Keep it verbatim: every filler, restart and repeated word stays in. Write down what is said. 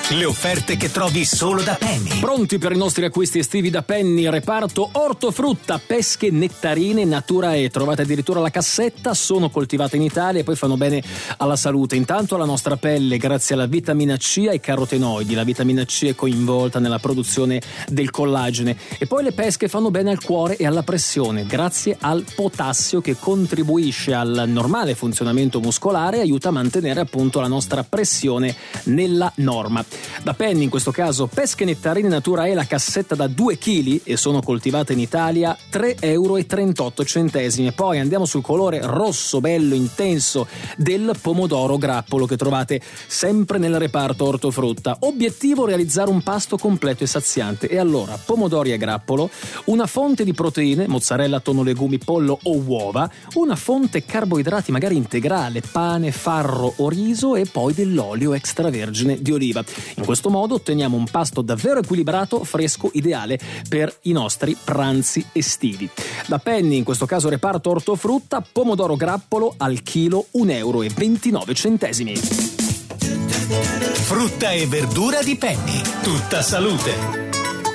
Le offerte che trovi solo da Penny. Pronti per i nostri acquisti estivi da Penny? Reparto ortofrutta, pesche, nettarine, Naturae. Trovate addirittura la cassetta, sono coltivate in Italia e poi fanno bene alla salute. Intanto alla nostra pelle, grazie alla vitamina C e ai carotenoidi. La vitamina C è coinvolta nella produzione del collagene. E poi le pesche fanno bene al cuore e alla pressione, grazie al potassio che contribuisce al normale funzionamento muscolare e aiuta a mantenere appunto la nostra pressione nella norma. Da Penny, in questo caso, pesche nettarine Naturae, la cassetta da due chili e sono coltivate in Italia, tre euro e trentotto centesimi. Poi andiamo sul colore rosso bello intenso del pomodoro grappolo che trovate sempre nel reparto ortofrutta. Obiettivo: realizzare un pasto completo e saziante. E allora, pomodori e grappolo, una fonte di proteine, mozzarella, tonno, legumi, pollo o uova, una fonte carboidrati magari integrale, pane, farro o riso e poi dell'olio extravergine di oliva. In questo modo otteniamo un pasto davvero equilibrato, fresco, ideale per i nostri pranzi estivi. Da Penny, in questo caso reparto ortofrutta, pomodoro grappolo al chilo un euro e ventinove centesimi. Frutta e verdura di Penny, tutta salute.